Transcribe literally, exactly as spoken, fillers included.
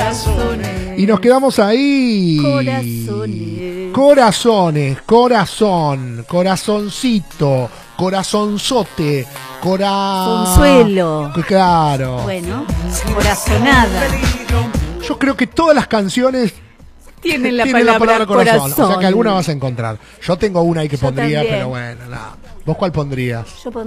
corazones. Y nos quedamos ahí. Corazones. Corazones, corazón, corazoncito, corazonzote, cora... Consuelo. Claro. Bueno, corazonada. Yo creo que todas las canciones Tienen la, tienen palabra, la palabra corazón. corazón. O sea que alguna vas a encontrar. Yo tengo una ahí que Yo pondría, también. pero bueno, nada. ¿Vos cuál pondrías? Yo